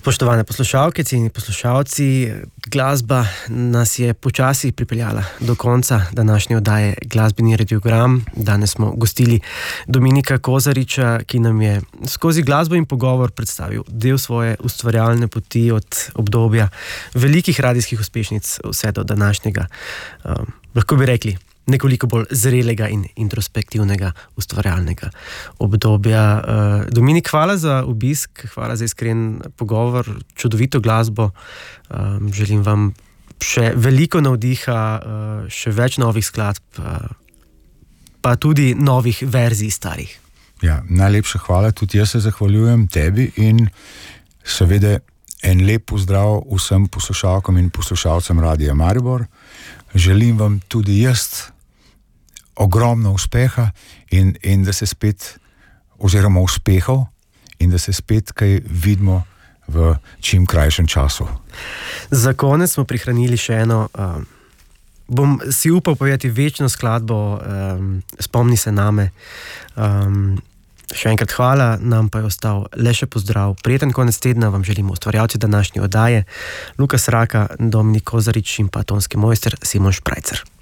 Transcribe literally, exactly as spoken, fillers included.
Spoštovane poslušalke, cenjeni poslušalci, glasba nas je počasi pripeljala do konca današnje oddaje Glasbeni radiogram. Danes smo gostili Dominika Kozariča, ki nam je skozi glasbo in pogovor predstavil del svoje ustvarjalne poti od obdobja velikih radijskih uspešnic vse do današnjega, um, lahko bi rekli, nekoliko bolj zrelega in introspektivnega ustvarjalnega obdobja. Dominik, hvala za obisk, hvala za iskren pogovor, čudovito glasbo. Želim vam še veliko navdiha, še več novih skladb, pa tudi novih verzij starih. Ja, najlepša hvala, tudi jaz se zahvaljujem tebi in seveda en lep pozdrav vsem poslušalkam in poslušalcem Radia Maribor. Želim vam tudi jaz ogromno uspeha in, in da se spet, oziroma uspehov, in da se spet kaj vidimo v čim krajšem času. Za konec smo prihranili še eno, um, bom si upal povedati večno skladbo, um, Spomni se name. Um, še enkrat hvala, nam pa je ostal le še pozdrav. Prijeten konec tedna vam želimo ustvarjalci današnje oddaje, Lukas Raka, Dominik Kozarič in pa tonski mojster Simon Šprajcer.